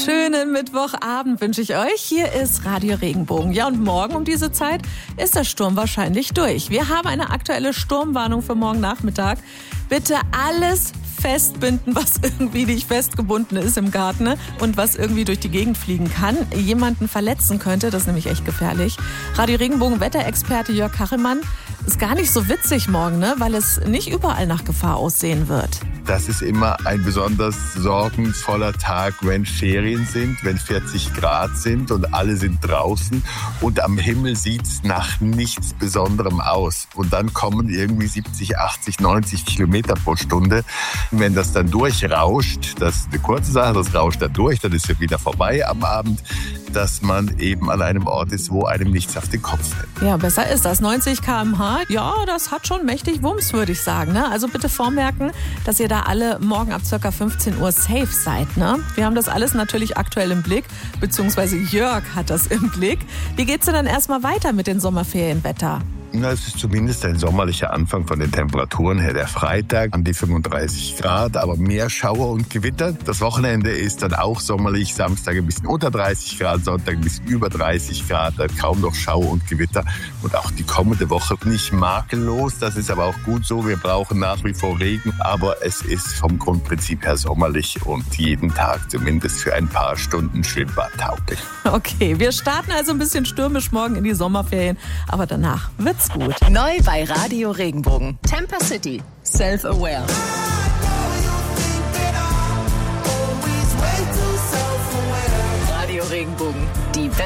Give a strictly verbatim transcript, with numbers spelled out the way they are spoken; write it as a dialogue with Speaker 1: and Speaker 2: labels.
Speaker 1: Schönen Mittwochabend wünsche ich euch. Hier ist Radio Regenbogen. Ja, und morgen um diese Zeit ist der Sturm wahrscheinlich durch. Wir haben eine aktuelle Sturmwarnung für morgen Nachmittag. Bitte alles festbinden, was irgendwie nicht festgebunden ist im Garten, ne? Und was irgendwie durch die Gegend fliegen kann, jemanden verletzen könnte. Das ist nämlich echt gefährlich. Radio Regenbogen Wetterexperte Jörg Kachelmann ist gar nicht so witzig morgen, ne? Weil es nicht überall nach Gefahr aussehen wird.
Speaker 2: Das ist immer ein besonders sorgenvoller Tag, wenn Ferien sind, wenn vierzig Grad sind und alle sind draußen und am Himmel sieht's nach nichts Besonderem aus. Und dann kommen irgendwie siebzig, achtzig, neunzig Kilometer pro Stunde. Wenn das dann durchrauscht, das ist eine kurze Sache, das rauscht dann durch, dann ist ja wieder vorbei am Abend, dass man eben an einem Ort ist, wo einem nichts auf den Kopf fällt.
Speaker 1: Ja, besser ist das. neunzig Kilometer pro Stunde, ja, das hat schon mächtig Wumms, würde ich sagen. Ne? Also bitte vormerken, dass ihr da alle morgen ab ca. fünfzehn Uhr safe seid. Ne? Wir haben das alles natürlich aktuell im Blick, beziehungsweise Jörg hat das im Blick. Wie geht's denn dann erstmal weiter mit den Sommerferienwetter?
Speaker 2: Na, es ist zumindest ein sommerlicher Anfang von den Temperaturen her. Der Freitag an die fünfunddreißig Grad, aber mehr Schauer und Gewitter. Das Wochenende ist dann auch sommerlich. Samstag ein bisschen unter dreißig Grad, Sonntag ein bisschen über dreißig Grad, kaum noch Schauer und Gewitter. Und auch die kommende Woche nicht makellos. Das ist aber auch gut so. Wir brauchen nach wie vor Regen, aber es ist vom Grundprinzip her sommerlich und jeden Tag zumindest für ein paar Stunden Schwimmbad tauglich.
Speaker 1: Okay, wir starten also ein bisschen stürmisch morgen in die Sommerferien, aber danach wird's gut.
Speaker 3: Neu bei Radio Regenbogen. Temper City. Self-Aware. Radio Regenbogen. Die Welt.